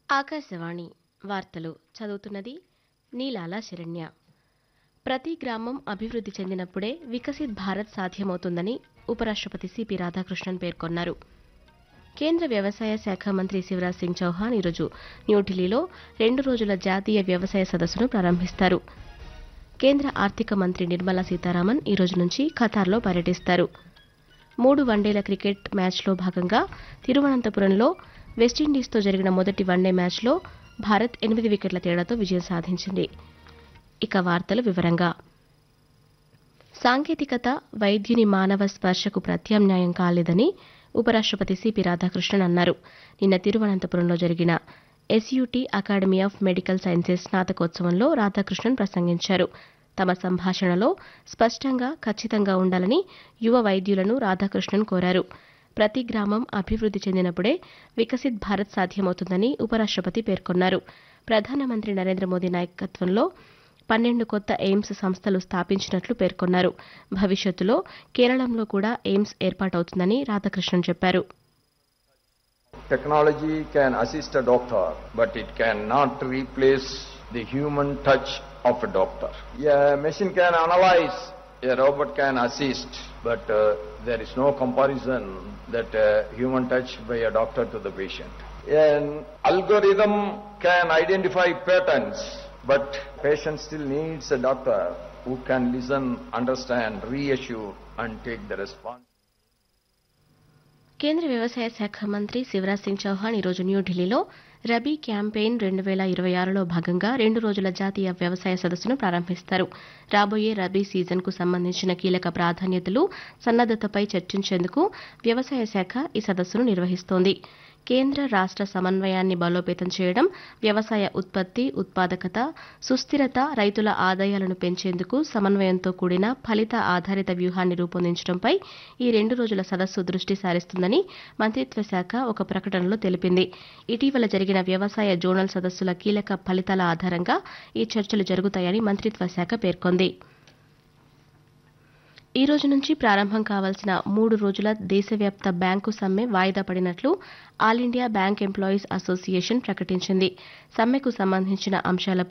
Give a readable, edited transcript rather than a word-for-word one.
ఆకాశవాణి వార్తలు చదువుతున్నది నీలాల శరణ్య. ప్రతి గ్రామం అభివృద్ధి చెందినప్పుడే వికసిత్ భారత్ సాధ్యమవుతుందని ఉపరాష్ట్రపతి సిపి రాధాకృష్ణన్ పేర్కొన్నారు. కేంద్ర వ్యవసాయ శాఖ మంత్రి శివరాజ్ సింగ్ చౌహాన్ ఈరోజు న్యూఢిల్లీలో 2 రోజుల జాతీయ వ్యవసాయ సదస్సును ప్రారంభిస్తారు. కేంద్ర ఆర్థిక మంత్రి నిర్మలా సీతారామన్ ఈ రోజు నుంచి ఖతార్లో పర్యటిస్తారు. 3 వన్డేల క్రికెట్ మ్యాచ్లో భాగంగా తిరువనంతపురంలో వెస్టిండీస్తో జరిగిన మొదటి వన్డే మ్యాచ్లో భారత్ 8 వికెట్ల తేడాతో విజయం సాధించింది. ఇక వార్తల వివరంగా సాంకేతికత వైద్యుని మానవ స్పర్శకు ప్రత్యామ్నాయం కాలేదని ఉపరాష్ట్రపతి సిపి రాధాకృష్ణన్ అన్నారు. నిన్న తిరువనంతపురంలో జరిగిన SUT academy of medical sciences స్నాతకోత్సవంలో Radhakrishnan ప్రసంగించారు. తమ సంభాషణలో స్పష్టంగా ఖచ్చితంగా ఉండాలని యువ వైద్యులను రాధాకృష్ణన్ కోరారు. ప్రతి గ్రామం అభివృద్ధి చెందినప్పుడే వికసిత్ భారత్ సాధ్యమవుతుందని ఉపరాష్ట్రపతి పేర్కొన్నారు. ప్రధానమంత్రి నరేంద్ర మోదీ నాయకత్వంలో 12 కొత్త ఎయిమ్స్ సంస్థలు స్థాపించినట్లు పేర్కొన్నారు. భవిష్యత్తులో కేరళంలో కూడా ఎయిమ్స్ ఏర్పాటవుతుందని రాధాకృష్ణన్ చెప్పారు. Technology can assist a doctor, but it cannot replace the human touch of a doctor. A machine can analyze, a robot can assist, but there is no comparison that human touch by a doctor to the patient. An algorithm can identify patterns, but patient still needs a doctor who can listen, understand, reassure and take the response. కేంద్ర వ్యవసాయ శాఖ మంత్రి శివరాజ్ సింగ్ చౌహాన్ ఈరోజు న్యూఢిల్లీలో rabi campaign 2026లో భాగంగా 2 రోజుల జాతీయ వ్యవసాయ సదస్సును ప్రారంభిస్తారు. రాబోయే రబీ సీజన్కు సంబంధించిన కీలక ప్రాధాన్యతలు, సన్నద్దతపై చర్చించేందుకు వ్యవసాయ శాఖ ఈ సదస్సును నిర్వహిస్తోంది. కేంద్ర రాష్ట్ర సమన్వయాన్ని బలోపేతం చేయడం, వ్యవసాయ ఉత్పత్తి, ఉత్పాదకత, సుస్థిరత, రైతుల ఆదాయాలను పెంచేందుకు సమన్వయంతో కూడిన ఫలిత ఆధారిత వ్యూహాన్ని రూపొందించడంపై ఈ 2 రోజుల సదస్సు దృష్టి సారిస్తుందని మంత్రిత్వ శాఖ ఒక ప్రకటనలో తెలిపింది. ఇటీవల జరిగిన వ్యవసాయ జోనల్ సదస్సుల కీలక ఫలితాల ఆధారంగా ఈ చర్చలు జరుగుతాయని మంత్రిత్వ శాఖ పేర్కొంది. ఈ రోజు నుంచి ప్రారంభం కావాల్సిన 3 రోజుల దేశవ్యాప్త బ్యాంకు సమ్మె వాయిదా పడినట్లు all India bank employees association ప్రకటించింది. సమ్మెకు సంబంధించిన అంశాలపై